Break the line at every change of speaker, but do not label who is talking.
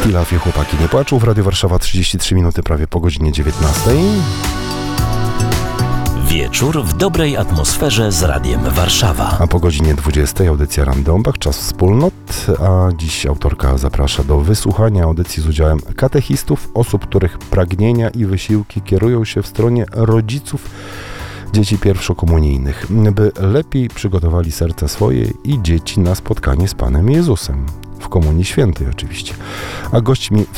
Tilaf i Chłopaki nie płaczą. W Radiu Warszawa 33 minuty prawie po godzinie 19.
Wieczór w dobrej atmosferze z Radiem Warszawa.
A po godzinie 20 audycja Randombach, czas wspólnot, a dziś autorka zaprasza do wysłuchania audycji z udziałem katechistów, osób, których pragnienia i wysiłki kierują się w stronie rodziców dzieci pierwszokomunijnych, by lepiej przygotowali serca swoje i dzieci na spotkanie z Panem Jezusem. W Komunii Świętej oczywiście. A gośćmi